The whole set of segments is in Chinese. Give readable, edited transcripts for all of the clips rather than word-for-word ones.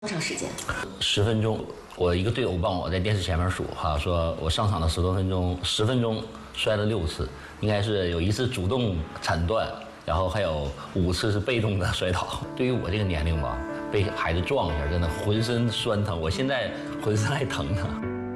多长时间 ？10分钟。我一个队友帮我在电视前面数哈，说我上场的10多分钟，10分钟摔了6次，应该是有1次主动铲断，然后还有5次是被动的摔倒。对于我这个年龄吧，被孩子撞一下，真的浑身酸疼，我现在浑身还疼呢。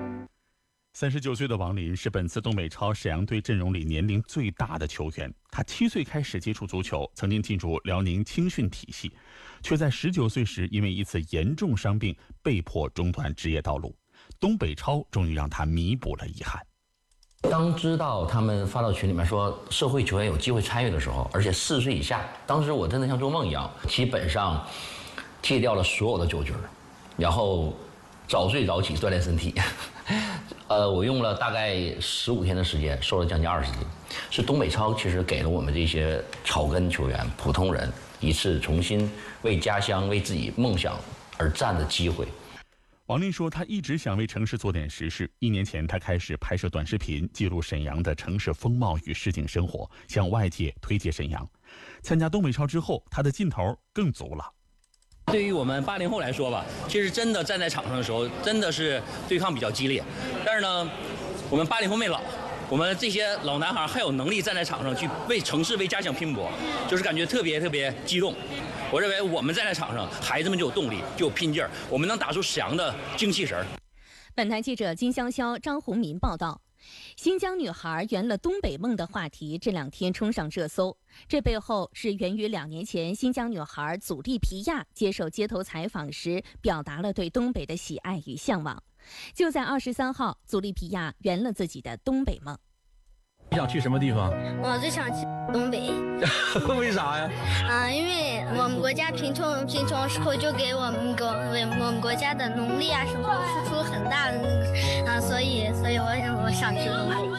39岁的王林是本次东北超沈阳队阵容里年龄最大的球员。他7岁开始接触足球，曾经进入辽宁青训体系，却在19岁时因为一次严重伤病被迫中断职业道路。东北超终于让他弥补了遗憾。 当知道他们发到群里面说社会球员有机会参与的时候，而且40岁以下，当时我真的像做梦一样，基本上戒掉了所有的酒局，然后早睡早起锻炼身体。我用了大概15天的时间，瘦了将近20斤。是东北超其实给了我们这些草根球员、普通人一次重新为家乡、为自己梦想而战的机会。 王林说，他一直想为城市做点实事。1年前，他开始拍摄短视频，记录沈阳的城市风貌与市井生活，向外界推介沈阳。参加东北超之后，他的劲头更足了。 对于我们80后来说吧，其实真的站在场上的时候，真的是对抗比较激烈。但是呢，我们80后没老，我们这些老男孩还有能力站在场上去为城市、为家乡拼搏，就是感觉特别特别激动。我认为我们站在场上，孩子们就有动力，就有拼劲儿，我们能打出沈阳的精气神。 本台记者金潇潇、张红民报道。新疆女孩圆了东北梦的话题这2天冲上热搜，这背后是源于2年前新疆女孩祖利皮亚接受街头采访时表达了对东北的喜爱与向往。就在23号，祖利皮亚圆了自己的东北梦。 你想去什么地方？ 我最想去东北。 为啥呀？ 因为我们国家贫穷时候就给我们国家的农历啊什么付出很大的所以我想去东北。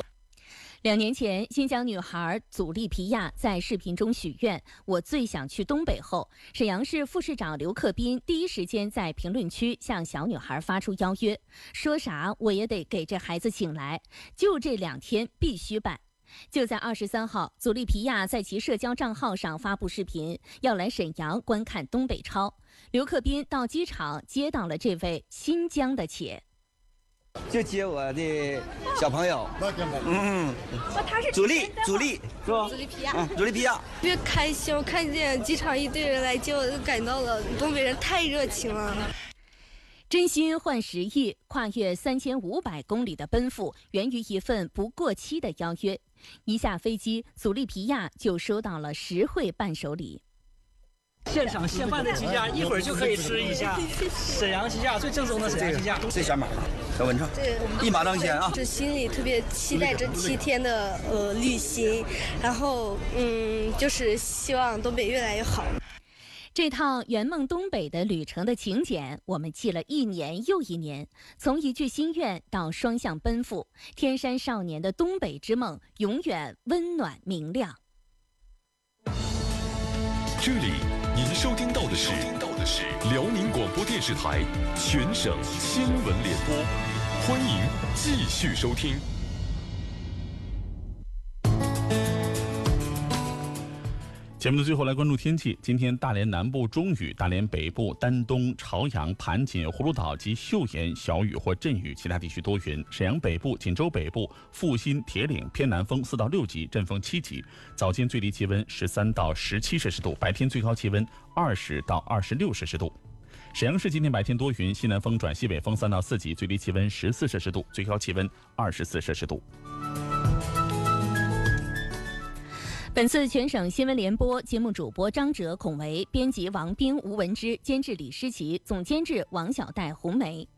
2年前，新疆女孩祖利皮亚在视频中许愿：“我最想去东北。”后，沈阳市副市长刘克斌第一时间在评论区向小女孩发出邀约，说啥我也得给这孩子请来，就这2天必须办。就在23号，祖利皮亚在其社交账号上发布视频，要来沈阳观看东北超。刘克斌到机场接到了这位新疆的且。 就接我的小朋友， 他是祖利是吧？祖利皮亚， 特别开心，我看见机场一堆人来接我，就感到了东北人太热情了。 真心换10亿，跨越3500公里的奔赴，源于一份不过期的邀约。一下飞机，祖利皮亚就收到了实惠伴手礼。 现场现办的鸡架，一会儿就可以吃一下。沈阳鸡架，最正宗的沈阳鸡架。 这小马，小文畅，一马当先啊！ 是心里特别期待这7天的旅行，然后就是希望东北越来越好。 这趟圆梦东北的旅程的请柬，我们记了1年又1年，从一句心愿到双向奔赴，天山少年的东北之梦永远温暖明亮。 这里您收听到的是辽宁广播电视台全省新闻联播，欢迎继续收听。 节目的最后来关注天气。今天大连南部中雨，大连北部、丹东、朝阳、盘锦、葫芦岛及岫岩小雨或阵雨，其他地区多云。沈阳北部、锦州北部、阜新、铁岭偏南风4到6级，阵风7级。早间最低气温13到17摄氏度，白天最高气温20到26摄氏度。沈阳市今天白天多云，西南风转西北风3到4级，最低气温14摄氏度，最高气温24摄氏度。 本次全省新闻联播节目主播张哲、孔维，编辑王斌、吴文之，监制李诗琪，总监制王小戴、红梅。